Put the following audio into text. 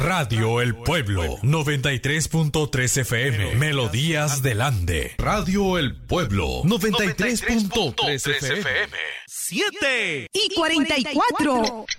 Radio El Pueblo, 93.3 FM, Melodías del Ande. Radio El Pueblo, 93.3 FM. 7:44.